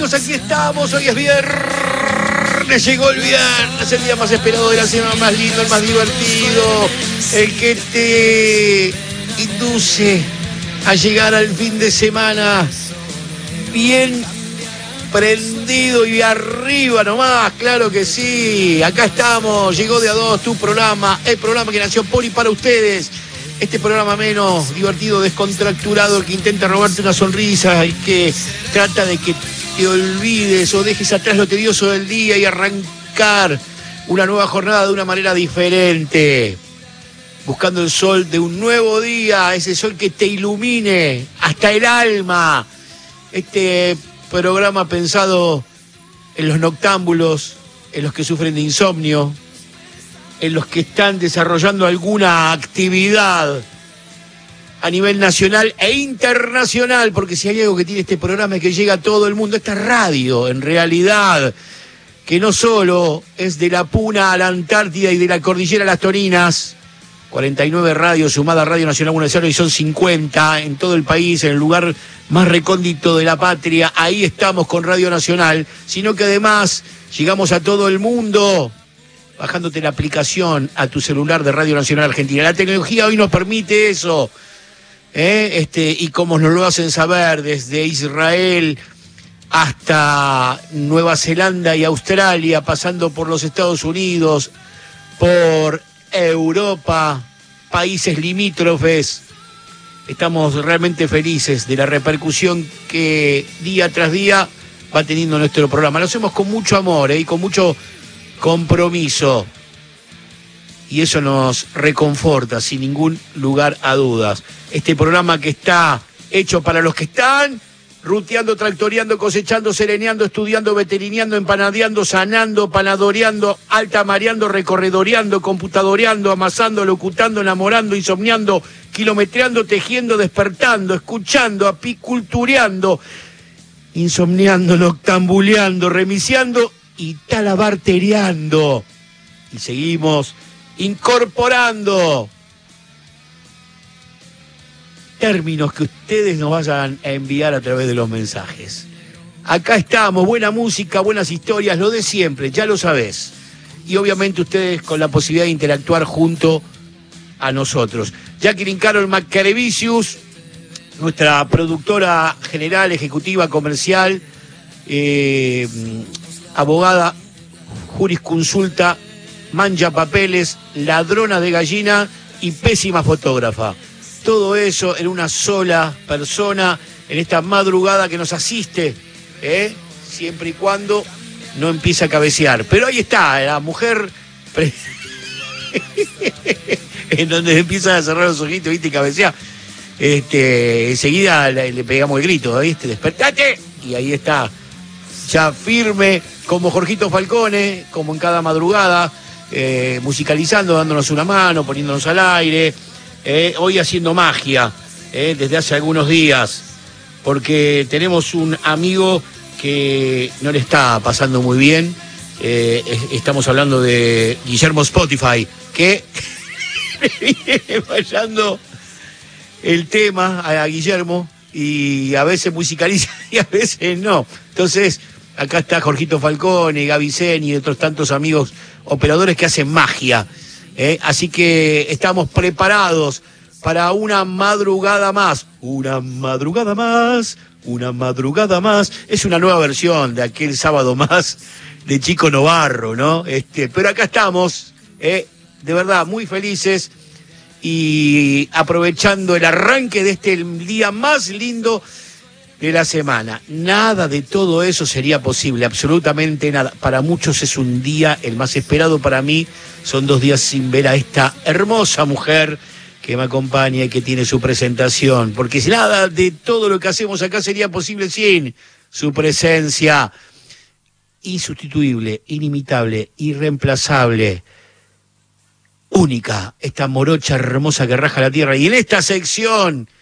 chicos, aquí estamos. Hoy es viernes, llegó el viernes, el día más esperado de la semana, más lindo, el más divertido, el que te induce a llegar al fin de semana bien prendido y arriba nomás, claro que sí. Acá estamos, llegó de a dos tu programa, el programa que nació por y para ustedes. Este programa menos divertido, descontracturado, que intenta robarte una sonrisa y que trata de que te olvides o dejes atrás lo tedioso del día y arrancar una nueva jornada de una manera diferente. Buscando el sol de un nuevo día, ese sol que te ilumine hasta el alma. Este programa pensado en los noctámbulos, en los que sufren de insomnio, en los que están desarrollando alguna actividad a nivel nacional e internacional, porque si hay algo que tiene este programa es que llega a todo el mundo, esta radio, en realidad, que no solo es de la Puna a la Antártida y de la Cordillera a las Torinas, 49 radios sumada a Radio Nacional Buenos Aires, y son 50 en todo el país, en el lugar más recóndito de la patria, ahí estamos con Radio Nacional, sino que además llegamos a todo el mundo, bajándote la aplicación a tu celular de Radio Nacional Argentina. La tecnología hoy nos permite eso, y como nos lo hacen saber, desde Israel hasta Nueva Zelanda y Australia, pasando por los Estados Unidos, por Europa, países limítrofes. Estamos realmente felices de la repercusión que día tras día va teniendo nuestro programa. Lo hacemos con mucho amor y con mucho compromiso, y eso nos reconforta sin ningún lugar a dudas. Este programa que está hecho para los que están ruteando, tractoreando, cosechando, sereneando, estudiando, veterineando, empanadeando, sanando, panadoreando, altamareando, recorredoreando, computadoreando, amasando, locutando, enamorando, insomniando, kilometreando, tejiendo, despertando, escuchando, apicultureando, insomniando, noctambuleando, remiciando y talabartereando. Y seguimos incorporando términos que ustedes nos vayan a enviar a través de los mensajes. Acá estamos, buena música, buenas historias, lo de siempre, ya lo sabés. Y obviamente ustedes con la posibilidad de interactuar junto a nosotros. Jacqueline Carol Macarevicius, nuestra productora general, ejecutiva, comercial, abogada, jurisconsulta, mancha papeles, ladrona de gallina y pésima fotógrafa. Todo eso en una sola persona, en esta madrugada que nos asiste, siempre y cuando no empiece a cabecear. Pero ahí está, la mujer en donde empieza a cerrar los ojitos, ¿viste? Y cabecear. Enseguida le pegamos el grito, ¿viste? ¡Despertate! Y ahí está, ya firme, como Jorgito Falcone, como en cada madrugada, musicalizando, dándonos una mano, poniéndonos al aire, hoy haciendo magia, desde hace algunos días, porque tenemos un amigo que no le está pasando muy bien. Estamos hablando de Guillermo Spotify, que viene fallando el tema a Guillermo, y a veces musicaliza y a veces no. Entonces, acá está Jorgito Falcone, Gaby Seni y otros tantos amigos operadores que hacen magia. Así que estamos preparados para una madrugada más. Una madrugada más, una madrugada más. Es una nueva versión de aquel sábado más de Chico Novarro, ¿no? Pero acá estamos, de verdad, muy felices y aprovechando el arranque de este día más lindo de la semana. Nada de todo eso sería posible, absolutamente nada. Para muchos es un día el más esperado, para mí son 2 días sin ver a esta hermosa mujer que me acompaña y que tiene su presentación, porque nada de todo lo que hacemos acá sería posible sin su presencia. Insustituible, inimitable, irreemplazable, única, esta morocha hermosa que raja la tierra. Y en esta sección